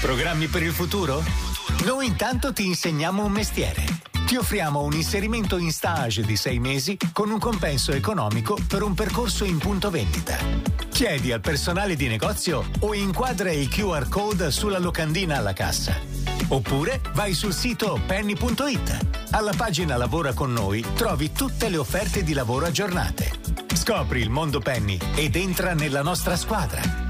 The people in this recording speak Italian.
Programmi per il futuro? Noi intanto ti insegniamo un mestiere. Ti offriamo un inserimento in stage di 6 mesi con un compenso economico per un percorso in punto vendita. Chiedi al personale di negozio o inquadra il QR code sulla locandina alla cassa. Oppure vai sul sito penny.it. Alla pagina Lavora con noi trovi tutte le offerte di lavoro aggiornate. Scopri il mondo Penny ed entra nella nostra squadra.